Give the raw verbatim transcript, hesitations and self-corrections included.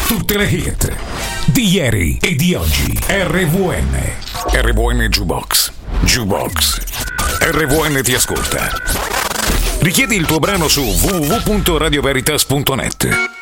Tutte le hit di ieri e di oggi. R V N. R V N Jukebox. Jukebox. R V N ti ascolta. Richiedi il tuo brano su w w w punto radio veritas punto net.